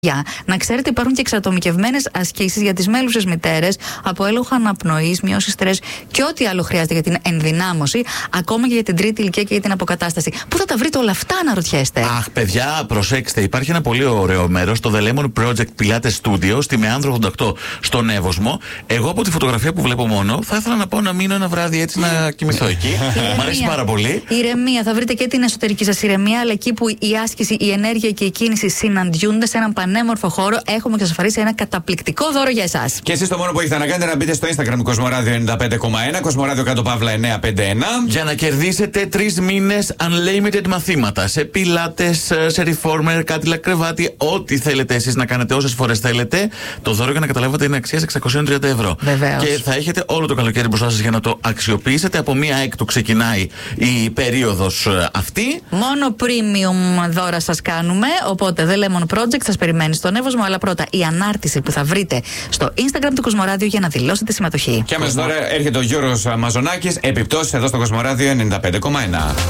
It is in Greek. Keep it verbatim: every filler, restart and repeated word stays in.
Να ξέρετε, υπάρχουν και εξατομικευμένες ασκήσεις για τις μέλουσες μητέρες, από έλεγχο αναπνοής, μειώσει στρες και ό,τι άλλο χρειάζεται για την ενδυνάμωση, ακόμα και για την τρίτη ηλικία και για την αποκατάσταση. Πού θα τα βρείτε όλα αυτά, αναρωτιέστε? Αχ, παιδιά, προσέξτε, υπάρχει ένα πολύ ωραίο μέρος, το The Lemon Project Pilates Studio, στη Μεάνδρο ογδόντα οκτώ, στον Εύωσμο. Εγώ από τη φωτογραφία που βλέπω μόνο, θα ήθελα να πάω να μείνω ένα βράδυ έτσι να κοιμηθώ εκεί. Μ' αρέσει πάρα πολύ. Ηρεμία, θα βρείτε και την εσωτερική σας ηρεμία, αλλά εκεί που η άσκηση, η ενέργεια και η κίνηση συναντιούνται σε έναν πανέμορφο χώρο, έχουμε εξασφαλίσει ένα καταπληκτικό δώρο για εσάς. Και εσείς το μόνο που έχετε να κάνετε είναι να μπείτε στο Instagram του Κοσμοράδιο ενενήντα πέντε κόμμα ένα, Κοσμοράδιο κάτω παύλα εννιακόσια πενήντα ένα, για να κερδίσετε τρεις μήνες unlimited μαθήματα σε πιλάτες, σε reformer, κάτυλα, κρεβάτι, ό,τι θέλετε εσείς να κάνετε όσες φορές θέλετε. Το δώρο, για να καταλάβετε, είναι αξίας εξακόσια τριάντα ευρώ. Βεβαίως. Και θα έχετε όλο το καλοκαίρι μπροστά σας για να το αξιοποιήσετε. Από μία έκτου ξεκινάει η περίοδος αυτή. Μόνο premium δώρα σας κάνουμε. Οπότε The Lemon Project σας περιμένει στον Εύωσμο. Αλλά πρώτα η ανάρτηση που θα βρείτε στο Instagram του Κοσμοράδιο για να δηλώσετε συμμετοχή. Και αμέσως τώρα έρχεται ο Γιώργος Μαζονάκης, επιπτώσεις εδώ στο Κοσμοράδιο ενενήντα πέντε κόμμα ένα.